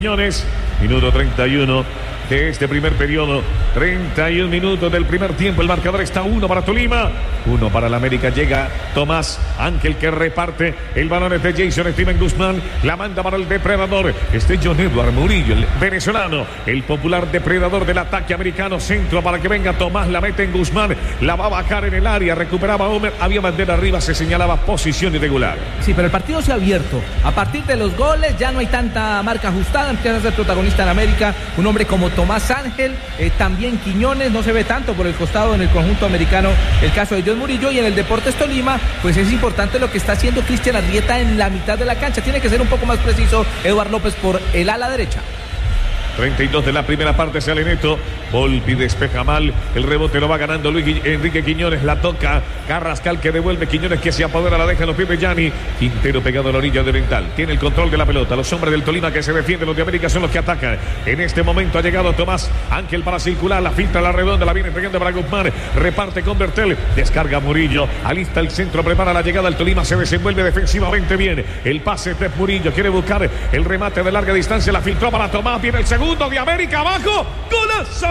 Quiñones, minuto 31 de este primer periodo, 31 minutos del primer tiempo, el marcador está 1 para Tolima, 1 para la América. Llega Tomás Ángel que reparte el balón de Jason Steven Guzmán, la manda para el depredador, John Edward Murillo, el venezolano, el popular depredador del ataque americano, centro para que venga Tomás, la mete en Guzmán, la va a bajar en el área, recuperaba Homer, había bandera arriba, se señalaba posición irregular. Sí, pero el partido se ha abierto, a partir de los goles ya no hay tanta marca ajustada, empieza a ser protagonista en América, un hombre como Tomás Ángel, también Quiñones, no se ve tanto por el costado en el conjunto americano el caso de John Murillo, y en el Deportes Tolima pues es importante lo que está haciendo Cristian Arrieta en la mitad de la cancha, tiene que ser un poco más preciso Eduard López por el ala derecha. 32 de la primera parte, sale Neto, Volpi despeja mal, el rebote lo va ganando Luis Enrique Quiñones, la toca Carrascal que devuelve, Quiñones que se apodera, la deja, los pies de Gianni, Quintero pegado a la orilla de Oriental, tiene el control de la pelota, los hombres del Tolima que se defienden, los de América son los que atacan, en este momento ha llegado Tomás Ángel para circular, la filtra, la redonda, la viene entregando para Guzmán, reparte con Bertel, descarga Murillo, alista el centro, prepara la llegada, el Tolima se desenvuelve defensivamente bien, el pase de Murillo, quiere buscar el remate de larga distancia, la filtró para Tomás, viene el segundo de América, abajo, ¡golazo!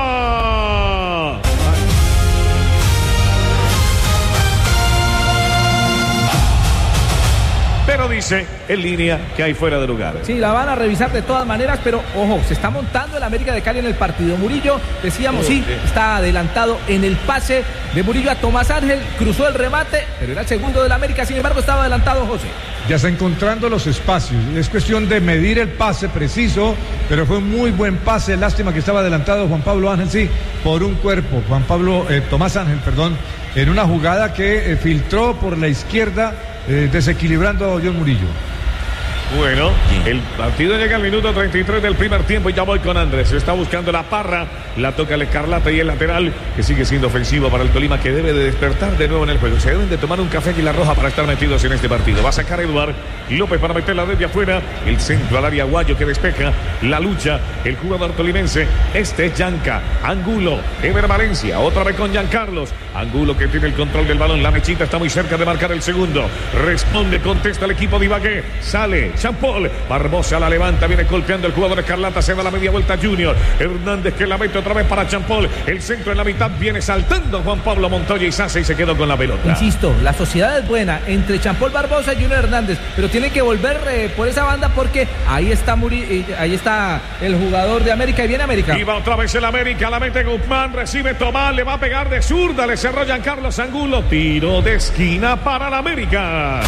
Pero dice en línea que hay fuera de lugar. Sí, la van a revisar de todas maneras, pero ojo, se está montando el América de Cali en el partido. Murillo, decíamos, sí, está adelantado en el pase de Murillo a Tomás Ángel, cruzó el remate, pero era el segundo del América, sin embargo estaba adelantado José. Ya está encontrando los espacios, es cuestión de medir el pase preciso, pero fue un muy buen pase, lástima que estaba adelantado Juan Pablo Ángel, sí, por un cuerpo, Tomás Ángel, perdón, en una jugada que filtró por la izquierda, desequilibrando a John Murillo. Bueno, el partido llega al minuto 33 del primer tiempo y ya voy con Andrés. Se está buscando la Parra, la toca el Escarlata y el lateral que sigue siendo ofensivo para el Tolima, que debe de despertar de nuevo en el juego. Se deben de tomar un café y la roja para estar metidos en este partido. Va a sacar Eduard López para meterla desde afuera. El centro al área Aguayo que despeja la lucha. El jugador tolimense, este es Yanca, Angulo, Ever Valencia, otra vez con Giancarlos. Angulo que tiene el control del balón. La mechita está muy cerca de marcar el segundo. Responde, contesta el equipo de Ibagué. Sale Champol, Barbosa la levanta, viene golpeando el jugador Escarlata, se da la media vuelta Junior, Hernández que la mete otra vez para Champol, el centro en la mitad, viene saltando Juan Pablo Montoya y Sase y se quedó con la pelota. Insisto, la sociedad es buena entre Champol, Barbosa y Junior Hernández, pero tiene que volver por esa banda porque ahí está ahí está el jugador de América y viene América. Y va otra vez el América, la mete Guzmán, recibe Tomás, le va a pegar de zurda, le cerró Giancarlos Angulo, tiro de esquina para la América.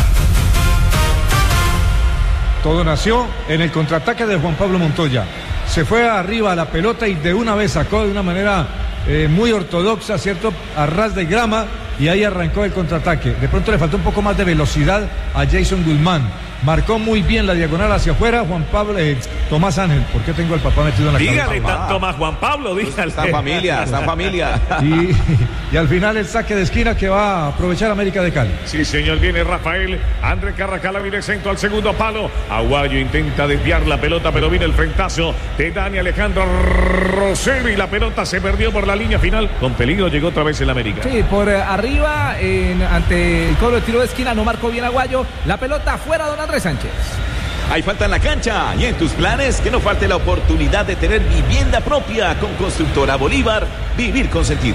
Todo nació en el contraataque de Juan Pablo Montoya. Se fue arriba a la pelota y de una vez sacó de una manera muy ortodoxa, ¿cierto? A ras de grama, y ahí arrancó el contraataque. De pronto le faltó un poco más de velocidad a Jason Guzmán. Marcó muy bien la diagonal hacia afuera Tomás Ángel. ¿Por qué tengo al papá metido en la cabeza? Dígale tanto más Juan Pablo, dígale. Esta familia. Y al final el saque de esquina que va a aprovechar América de Cali. Sí, señor, viene Rafael. Andrés Carrascal viene centro al segundo palo. Aguayo intenta desviar la pelota, pero viene el frentazo de Dani Alejandro Rosero y la pelota se perdió por la línea final. Con peligro llegó otra vez el América. Sí, por arriba, ante el cobro de tiro de esquina, no marcó bien Aguayo. La pelota fuera, don Andrés Sánchez. Hay falta en la cancha y en tus planes que no falte la oportunidad de tener vivienda propia con Constructora Bolívar. Vivir con sentido.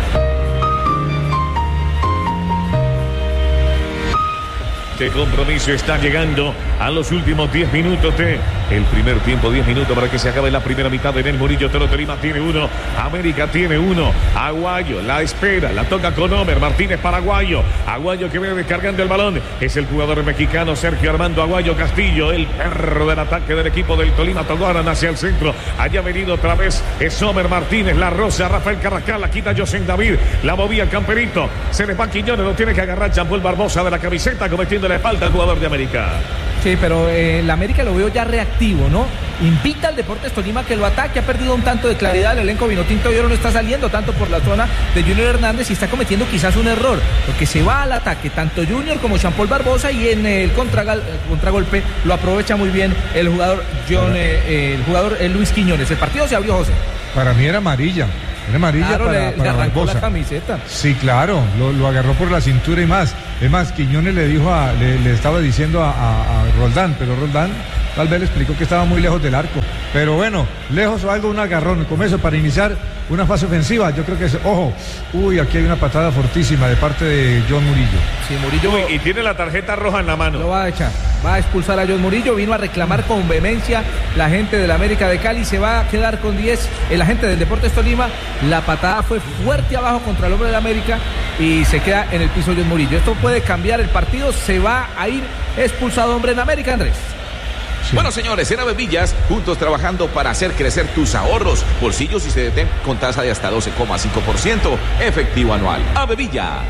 Este compromiso está llegando a los últimos 10 minutos de el primer tiempo, 10 minutos para que se acabe la primera mitad. En el Murillo, Tolima tiene uno, América tiene uno, Aguayo la espera, la toca con Homer Martínez para Aguayo que viene descargando el balón, es el jugador mexicano Sergio Armando Aguayo Castillo, el perro del ataque del equipo del Tolima. Togaran hacia el centro, allá ha venido otra vez, es Homer Martínez, la rosa, Rafael Carrascal, la quita José David, la movía el camperito, se le va Quiñones, lo tiene que agarrar Champol Barbosa de la camiseta, cometiendo la espalda al jugador de América. Sí, pero la América lo veo ya reactivo, ¿no? Invita al Deportes Tolima que lo ataque, ha perdido un tanto de claridad, el elenco vinotinto y oro no está saliendo tanto por la zona de Junior Hernández y está cometiendo quizás un error, porque se va al ataque tanto Junior como Champol Barbosa y en el contragolpe lo aprovecha muy bien el jugador Luis Quiñones. El partido se abrió, José. Para mí era amarilla. Era amarilla claro, para le arrancó Barbosa. la camiseta. Sí, claro, lo agarró por la cintura y más. Es más, Quiñones le dijo le estaba diciendo a Roldán, pero Roldán tal vez le explicó que estaba muy lejos del arco. Pero bueno, lejos o algo, un agarrón, con eso para iniciar una fase ofensiva. Yo creo que es, ojo, aquí hay una patada fortísima de parte de John Murillo. Sí, Murillo. Y tiene la tarjeta roja en la mano. Lo va a echar, va a expulsar a John Murillo, vino a reclamar con vehemencia la gente del América de Cali, se va a quedar con 10, el agente del Deportes Tolima, la patada fue fuerte abajo contra el hombre del América y se queda en el piso John Murillo. Esto puede cambiar el partido, se va a ir expulsado hombre en América, Andrés. Sí. Bueno, señores, en Avevillas, juntos trabajando para hacer crecer tus ahorros, bolsillos y CDT con tasa de hasta 12,5% efectivo anual. Avevillas.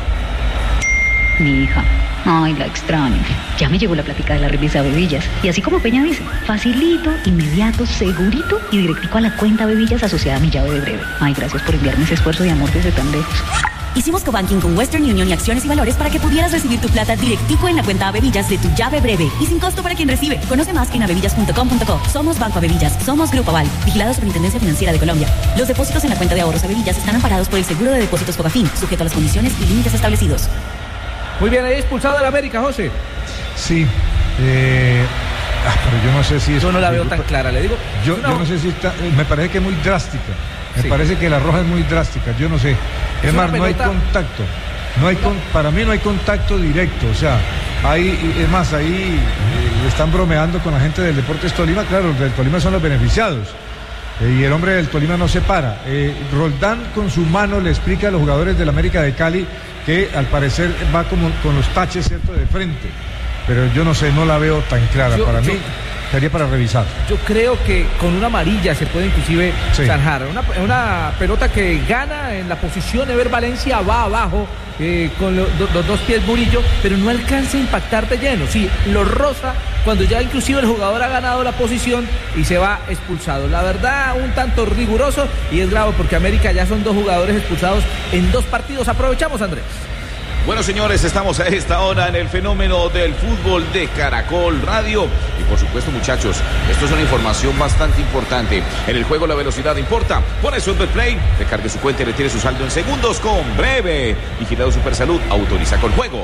Mi hija, ay, la extraño. Ya me llegó la plática de la remesa Avevillas. Y así como Peña dice, facilito, inmediato, segurito y directico a la cuenta Avevillas asociada a mi llave de breve. Ay, gracias por enviarme ese esfuerzo de amor desde tan lejos. Hicimos cobanking con Western Union y Acciones y Valores para que pudieras recibir tu plata directico en la cuenta Avevillas de tu llave breve y sin costo para quien recibe. Conoce más en avevillas.com.co. Somos Banco Avevillas, somos Grupo Aval, vigilados por Superintendencia Financiera de Colombia. Los depósitos en la cuenta de ahorros Avevillas están amparados por el Seguro de Depósitos Fogafín, sujeto a las condiciones y límites establecidos. Muy bien, ahí expulsado del América, José. Sí, pero yo no sé si es... Yo no la veo tan clara, le digo. Yo no sé si está... Me parece que es muy drástica. Me Sí. parece que la roja es muy drástica, yo no sé. Es más, no hay contacto. Para mí no hay contacto directo, o sea, es más, ahí están bromeando con la gente del Deportes Tolima, claro, los del Tolima son los beneficiados. Y el hombre del Tolima no se para. Roldán con su mano le explica a los jugadores del América de Cali que al parecer va como con los taches, ¿cierto?, de frente. Pero yo no sé, no la veo tan clara. Para mí sería para revisar. Yo creo que con una amarilla se puede inclusive zanjar. Una pelota que gana en la posición Ever Valencia, va abajo con los dos pies Murillo, pero no alcanza a impactar de lleno. Sí, lo roza cuando ya inclusive el jugador ha ganado la posición y se va expulsado. La verdad, un tanto riguroso y es grave porque América ya son 2 jugadores expulsados en 2 partidos. Aprovechamos, Andrés. Bueno, señores, estamos a esta hora en el fenómeno del fútbol de Caracol Radio. Y por supuesto, muchachos, esto es una información bastante importante. En el juego la velocidad importa. Por eso en Betplay, recargue su cuenta y retire su saldo en segundos con Breve. Vigilado Supersalud, autoriza con juego.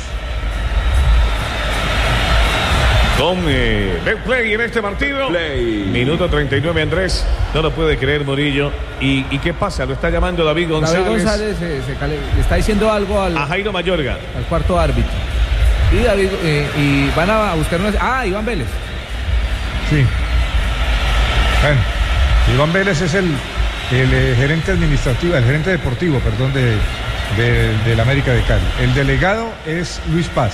Con Betplay en este partido. Play. Minuto 39, Andrés. No lo puede creer Murillo. ¿Y qué pasa? Lo está llamando David González. David González le está diciendo algo a Jairo Mayorga, al cuarto árbitro. Y David y van a buscar Iván Vélez. Sí. Bueno, Iván Vélez es el gerente administrativo, el gerente deportivo, perdón, del América de Cali. El delegado es Luis Paz.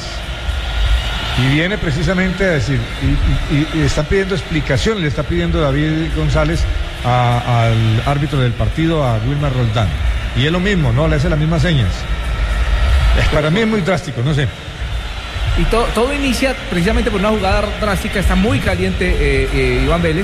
Y viene precisamente a decir, y están pidiendo explicaciones, le está pidiendo David González al árbitro del partido, a Wilmar Roldán. Y es lo mismo, ¿no? Le hace las mismas señas. Para mí es muy drástico, no sé. Y todo inicia precisamente por una jugada drástica, está muy caliente Iván Vélez.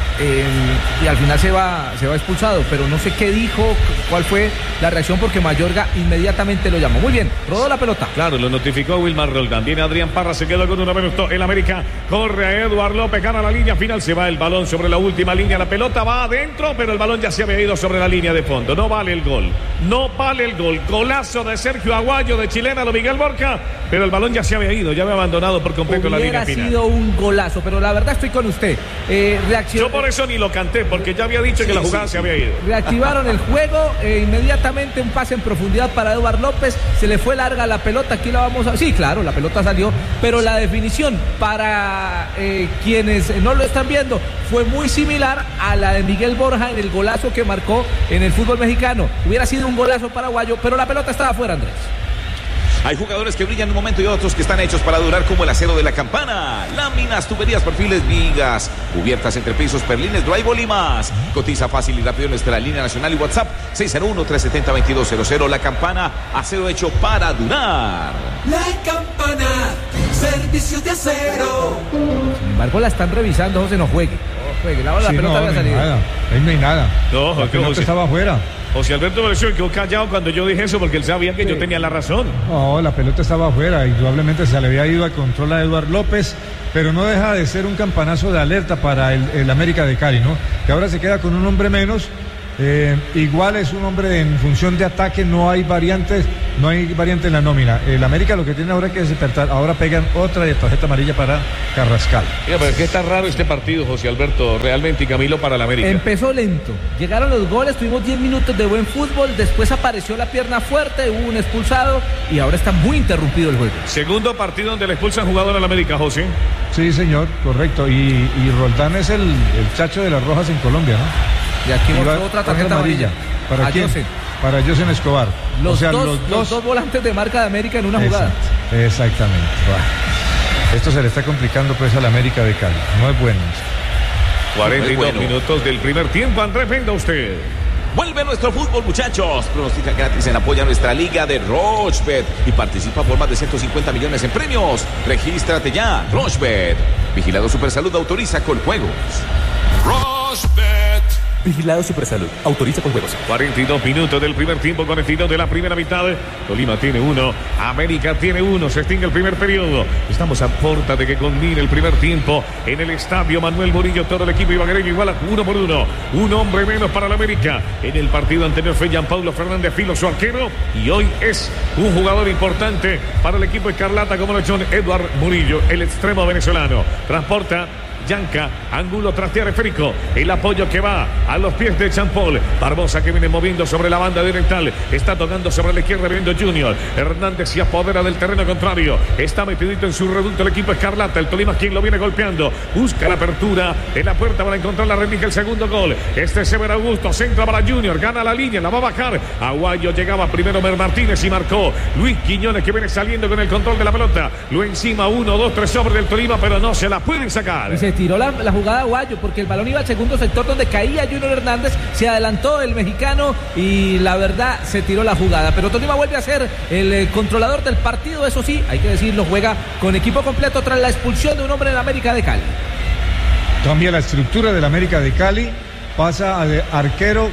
Y al final se va expulsado, pero no sé qué dijo, cuál fue la reacción, porque Mayorga inmediatamente lo llamó. Muy bien, rodó la pelota. Claro, lo notificó Wilmar Roldán. Viene Adrián Parra, se quedó con 1 minuto. El América corre a Eduard López, gana la línea final, se va el balón sobre la última línea. La pelota va adentro, pero el balón ya se había ido sobre la línea de fondo. No vale el gol. No vale el gol. Golazo de Sergio Aguayo, de chilena, lo Miguel Borja, pero el balón ya se había ido, ya había abandonado por completo la línea final. Hubiera sido un golazo, pero la verdad estoy con usted. Yo por eso ni lo canté, porque ya había dicho que la jugada se había ido. Reactivaron el juego, inmediatamente un pase en profundidad para Eduard López, se le fue larga la pelota, aquí la vamos a... Sí, claro, la pelota salió, pero la definición para quienes no lo están viendo fue muy similar a la de Miguel Borja en el golazo que marcó en el fútbol mexicano. Hubiera sido un golazo paraguayo, pero la pelota estaba afuera, Andrés. Hay jugadores que brillan en un momento y otros que están hechos para durar, como el acero de la Campana. Láminas, tuberías, perfiles, vigas, cubiertas, entrepisos, perlines, drywall y más. Cotiza fácil y rápido en nuestra línea nacional y WhatsApp 601-370-2200. La Campana, acero hecho para durar. La Campana, servicios de acero. Sin embargo, la están revisando, José, no juegue. La pelota había salido. Ahí no hay nada. No, la pelota estaba afuera. José Alberto Versión quedó callado cuando yo dije eso, porque él sabía que yo tenía la razón. No, la pelota estaba afuera, indudablemente se le había ido al control a Eduard López, pero no deja de ser un campanazo de alerta para el América de Cali, ¿no? Que ahora se queda con un hombre menos igual es un hombre en función de ataque, no hay variantes en la nómina. El América lo que tiene ahora es que despertar. Ahora pegan otra tarjeta amarilla para Carrascal. Mira, pero es que está raro este partido, José Alberto, realmente, y Camilo, para el América. Empezó lento, llegaron los goles, tuvimos 10 minutos de buen fútbol, después apareció la pierna fuerte, hubo un expulsado y ahora está muy interrumpido el juego. Segundo partido donde le expulsan jugador al América, José. Sí, señor, correcto. Y Roldán es el chacho de las rojas en Colombia, ¿no? Y aquí mostró otra tarjeta amarilla. ¿Para quién? Para José Escobar. Los dos volantes de marca de América en una jugada. Exactamente. Bueno, esto se le está complicando pues al América de Cali. No es bueno. 42 minutos del primer tiempo. Andrés, venga usted. Vuelve nuestro fútbol, muchachos. Pronostica gratis en apoyo a nuestra liga de Rochebet y participa por más de 150 millones en premios. Regístrate ya. Rochebet. Vigilado Supersalud, autoriza con juegos. Rochebet. Vigilado Supersalud, autoriza con juegos. 42 minutos del primer tiempo con el final de la primera mitad. Tolima tiene 1, América tiene 1. Se extingue el primer periodo. Estamos a puerta de que culmine el primer tiempo en el estadio Manuel Murillo. Todo el equipo ibaguereño igual a 1-1. Un hombre menos para la América. En el partido anterior fue Gianpaulo Fernández Filo, su arquero. Y hoy es un jugador importante para el equipo escarlata como lo es John Edward Murillo, el extremo venezolano. Transporta Yanca, Angulo trastear esférico, el apoyo que va a los pies de Champol. Barbosa que viene moviendo sobre la banda oriental, está tocando sobre la izquierda viendo Junior. Hernández se apodera del terreno contrario, está metidito en su reducto el equipo escarlata. El Tolima quien lo viene golpeando, busca la apertura en la puerta para encontrar la rendija, el segundo gol. Este Severo Augusto, centra para Junior, gana la línea, la va a bajar. Aguayo llegaba primero Mer Martínez y marcó Luis Quiñones que viene saliendo con el control de la pelota. Lo encima 1, 2, 3 sobre del Tolima, pero no se la pueden sacar. Tiró la jugada Aguayo porque el balón iba al segundo sector donde caía Junior Hernández, se adelantó el mexicano y la verdad se tiró la jugada, pero Tolima vuelve a ser el controlador del partido. Eso sí, hay que decirlo, juega con equipo completo tras la expulsión de un hombre en América de Cali. Cambia la estructura del América de Cali, pasa al arquero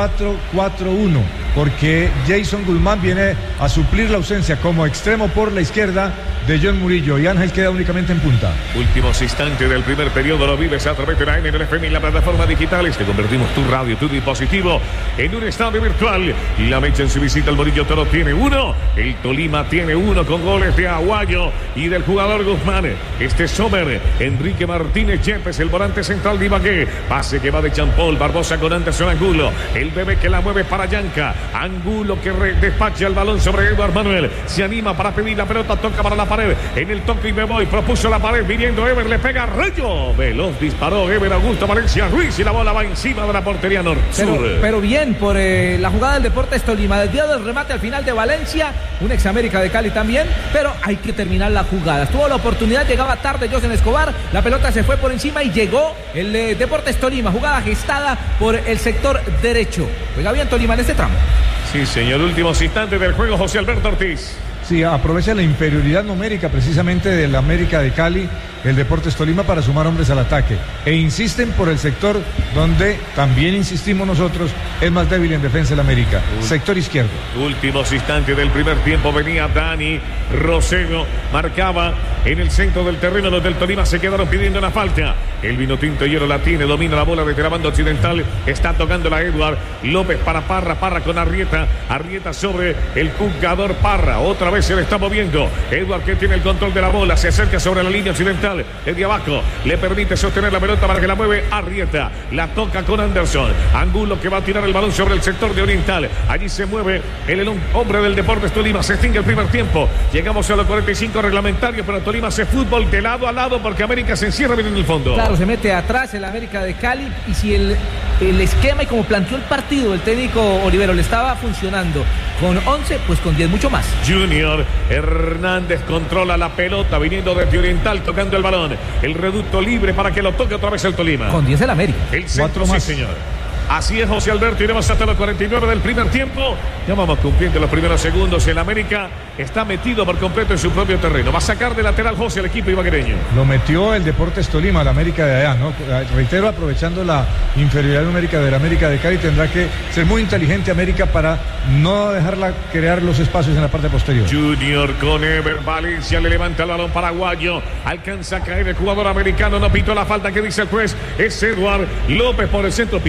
4-4-1 porque Jason Guzmán viene a suplir la ausencia como extremo por la izquierda de John Murillo y Ángel queda únicamente en punta. Últimos instantes del primer periodo lo vives a través de la NNFM y la plataforma digital. Te convertimos tu radio, tu dispositivo en un estadio virtual. Y la mecha en su visita al Murillo Toro tiene 1. El Tolima tiene 1 con goles de Aguayo y del jugador Guzmán. Este Sommer, Enrique Martínez Yepes, el volante central de Ibagué. Pase que va de Champol, Barbosa con Anderson Angulo. El bebé que la mueve para Yanca. Angulo que despacha el balón sobre Eduardo Manuel. Se anima para pedir la pelota, toca para la pared. En el toque y me voy, propuso la pared, viniendo Ever, le pega Rayo. Veloz disparó Ever Augusto Valencia Ruiz y la bola va encima de la portería norte-sur. Pero bien por la jugada del Deportes Tolima, desviado del remate al final de Valencia, un ex América de Cali también, pero hay que terminar la jugada. Tuvo la oportunidad, llegaba tarde José Escobar, la pelota se fue por encima y llegó el Deportes Tolima, jugada gestada por el sector derecho. Juega bien Tolima en este tramo. Sí, señor, últimos instantes del juego, José Alberto Ortiz. Sí, aprovecha la inferioridad numérica precisamente del América de Cali, el Deportes Tolima, para sumar hombres al ataque. E insisten por el sector donde también insistimos nosotros, es más débil en defensa el América, sector izquierdo. Últimos instantes del primer tiempo, venía Dani Rosego, marcaba en el centro del terreno, los del Tolima se quedaron pidiendo una falta. El Vinotinto Hierro la tiene, domina la bola desde la banda occidental, está tocando la Edward López para Parra, Parra con Arrieta sobre el jugador Parra, otra vez se le está moviendo. Edward que tiene el control de la bola, se acerca sobre la línea occidental, desde abajo, le permite sostener la pelota para que la mueve Arrieta, la toca con Anderson, Angulo que va a tirar el balón sobre el sector de oriental, allí se mueve el hombre del Deportes Tolima, se extingue el primer tiempo, llegamos a los 45 reglamentarios, pero Tolima hace fútbol de lado a lado porque América se encierra bien en el fondo. Claro, se mete atrás el América de Cali y si el esquema y como planteó el partido el técnico Olivero le estaba funcionando con 11, pues con 10 mucho más. Junior Hernández controla la pelota viniendo desde oriental tocando el balón, el reducto libre para que lo toque otra vez el Tolima. Con 10 el América. El centro, sí señor. Así es, José Alberto, iremos hasta los 49 del primer tiempo. Ya vamos cumpliendo los primeros segundos. El América está metido por completo en su propio terreno. Va a sacar de lateral José al equipo ibaguereño. Lo metió el Deportes Tolima, el América de allá, ¿no? Reitero, aprovechando la inferioridad numérica del América de Cali, tendrá que ser muy inteligente América para no dejarla crear los espacios en la parte posterior. Junior con Ever Valencia, le levanta el balón paraguayo. Alcanza a caer el jugador americano, no pitó la falta que dice el juez. Es Eduard López por el centro, pitó falta.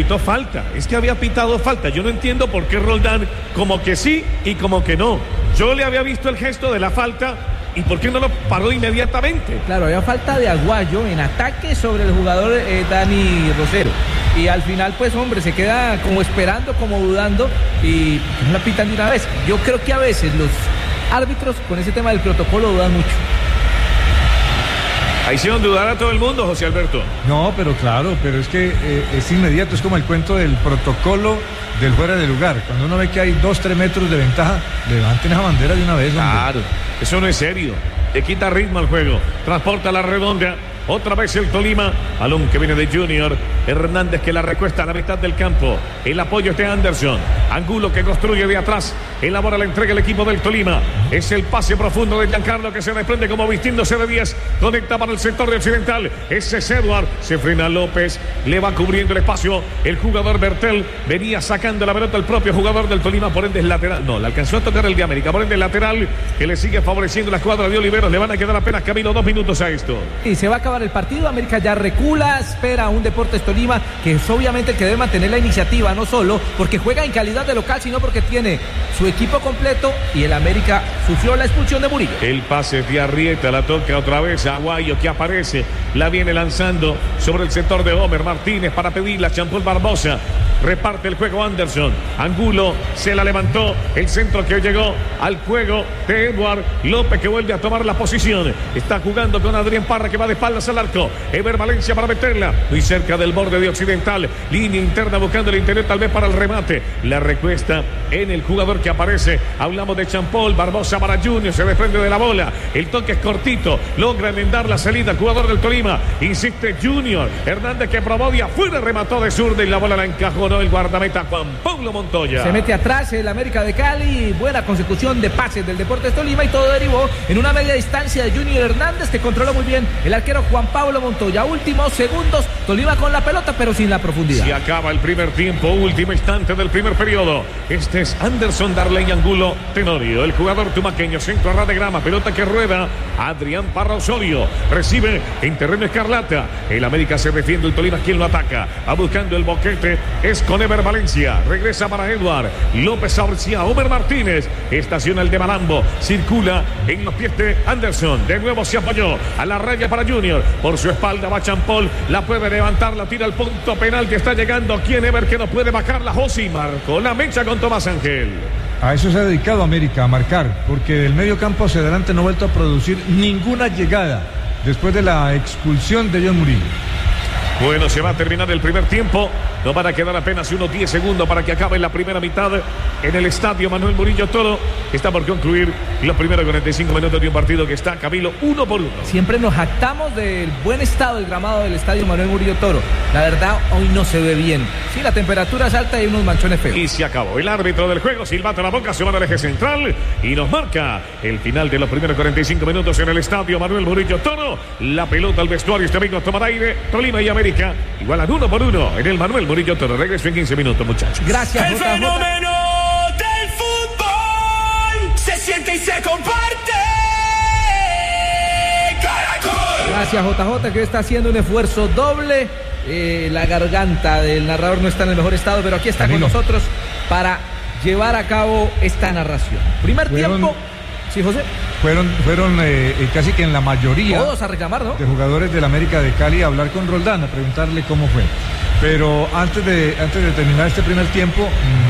falta. Es que había pitado falta. Yo no entiendo por qué Roldán como que sí y como que no. Yo le había visto el gesto de la falta. ¿Y por qué no lo paró inmediatamente? Claro, había falta de Aguayo en ataque sobre el jugador Dani Rosero. Y al final, pues, hombre, se queda como esperando, como dudando y no la pitan de una vez. Yo creo que a veces los árbitros con ese tema del protocolo dudan mucho. Ahí hicieron dudar a todo el mundo, José Alberto. No, pero claro, pero es que es inmediato, es como el cuento del protocolo del fuera de lugar. Cuando uno ve que hay 2-3 metros de ventaja, levanten esa bandera de una vez, hombre. Claro, eso no es serio. Le quita ritmo al juego. Transporta la redonda. Otra vez el Tolima. Balón que viene de Junior. Hernández que la recuesta a la mitad del campo. El apoyo es de Anderson. Angulo que construye de atrás. Elabora la entrega el equipo del Tolima. Es el pase profundo de Giancarlo que se desprende como vistiéndose de 10. Conecta para el sector de Occidental. Ese es Edward. Se frena López. Le va cubriendo el espacio. El jugador Bertel venía sacando la pelota el propio jugador del Tolima. Por ende es lateral. No, le alcanzó a tocar el de América. Por ende lateral que le sigue favoreciendo la escuadra de Oliveros. Le van a quedar apenas camino 2 minutos a esto. Y se va a acabar el partido. América ya recula. Espera un Deportes Tolima que es obviamente el que debe mantener la iniciativa. No solo porque juega en calidad de local, sino porque tiene su equipo completo. Y el América sufrió la expulsión de Murillo. El pase de Arrieta. La toca otra vez a Aguayo que aparece. La viene lanzando sobre el sector de Homer Martínez para pedirla. Champol Barbosa. Reparte el juego Anderson. Angulo se la levantó. El centro que llegó al juego de Edward López que vuelve a tomar la posición. Está jugando con Adrián Parra que va de espaldas al arco. Ever Valencia para meterla. Muy cerca del borde de Occidental. Línea interna buscando el interior tal vez para el remate. La recuesta en el jugador que aparece. Hablamos de Champol. Barbosa para Junior. Se desprende de la bola. El toque es cortito. Logra enmendar la salida. El jugador del Tolima. Insiste Junior. Hernández que probó de afuera. Remató de zurda y la bola la encajó. El guardameta Juan Pablo Montoya. Se mete atrás el América de Cali. Buena consecución de pases del Deportes Tolima y todo derivó en una media distancia de Junior Hernández que controló muy bien el arquero Juan Pablo Montoya. Últimos segundos, Tolima con la pelota pero sin la profundidad. Se acaba el primer tiempo, último instante del primer periodo. Este es Anderson Darley Angulo Tenorio, el jugador tumaqueño, centro a ras de grama, pelota que rueda. Adrián Parra Osorio recibe en terreno escarlata. El América se defiende, el Tolima quien lo ataca. Va buscando el boquete. Es con Ever Valencia. Regresa para Edward López Aurcia. Homer Martínez. Estaciona el de Malambo. Circula en los pies de Anderson. De nuevo se apoyó a la raya para Junior. Por su espalda va Champol. La puede levantar. La tira al punto penal que está llegando. Quien Ever que no puede bajarla. Josi marcó la mecha con Tomás Ángel. A eso se ha dedicado América, a marcar, porque del medio campo hacia adelante no ha vuelto a producir ninguna llegada después de la expulsión de John Murillo. Bueno, se va a terminar el primer tiempo. Nos van a quedar apenas unos 10 segundos para que acabe la primera mitad en el estadio Manuel Murillo Toro. Está por concluir los primeros 45 minutos de un partido que está, Camilo, 1-1. Siempre nos jactamos del buen estado del gramado del estadio Manuel Murillo Toro. La verdad, hoy no se ve bien. Sí, la temperatura es alta y hay unos manchones feos. Y se acabó. El árbitro del juego, silbato a la boca, se va al eje central y nos marca el final de los primeros 45 minutos en el estadio Manuel Murillo Toro. La pelota al vestuario, este amigo toma aire. Tolima y América igualan 1-1 en el Manuel Murillo Toro. Regreso en 15 minutos, muchachos. Gracias, El fenómeno del fútbol se siente y se comparte. Caracol. Gracias, JJ, que está haciendo un esfuerzo doble. La garganta del narrador no está en el mejor estado, pero aquí está con nosotros para llevar a cabo esta narración. Primer tiempo. Sí, José. Fueron casi que en la mayoría todos a reclamar, ¿no?, de jugadores del América de Cali a hablar con Roldán, a preguntarle cómo fue. Pero antes de terminar este primer tiempo,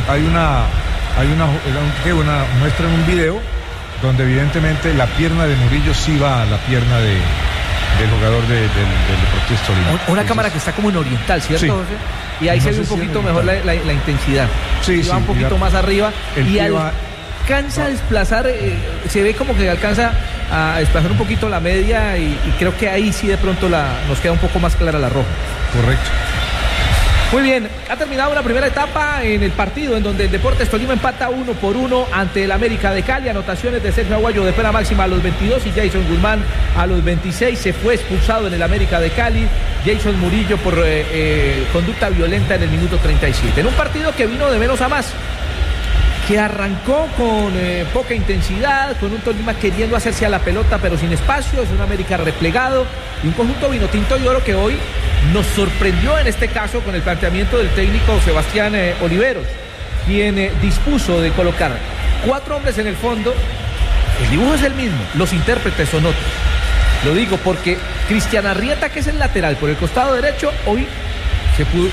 muestran un video donde evidentemente la pierna de Murillo sí va a la pierna del jugador del Deportes Tolima. Una Entonces, cámara que está como en oriental, ¿cierto, sí, José? Y ahí no se ve un poquito mejor la intensidad. Sí, va un poquito más arriba y alcanza a desplazar, se ve como que alcanza a desplazar un poquito la media y creo que ahí sí de pronto nos queda un poco más clara la roja. Correcto. Muy bien, ha terminado una primera etapa en el partido en donde el Deportes Tolima empata 1-1 ante el América de Cali. Anotaciones de Sergio Aguayo de pena máxima a los 22 y Jason Guzmán a los 26. Se fue expulsado en el América de Cali Jason Murillo por conducta violenta en el minuto 37. En un partido que vino de menos a más, que arrancó con poca intensidad, con un Tolima queriendo hacerse a la pelota pero sin espacio, es un América replegado y un conjunto vinotinto y oro que hoy nos sorprendió en este caso con el planteamiento del técnico Sebastián Oliveros, quien dispuso de colocar 4 hombres en el fondo. El dibujo es el mismo, los intérpretes son otros. Lo digo porque Cristian Arrieta, que es el lateral por el costado derecho, hoy